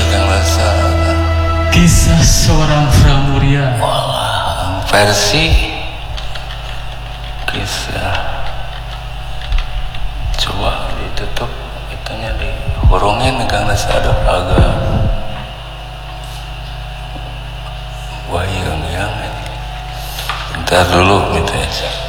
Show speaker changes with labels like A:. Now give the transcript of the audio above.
A: Megang Rasa.
B: Kisah seorang pramuria.
A: Wah, versi kisah. Coba ditutup itunya di hurungin Megang Rasa ada agak wah yang bentar dulu gitu ya.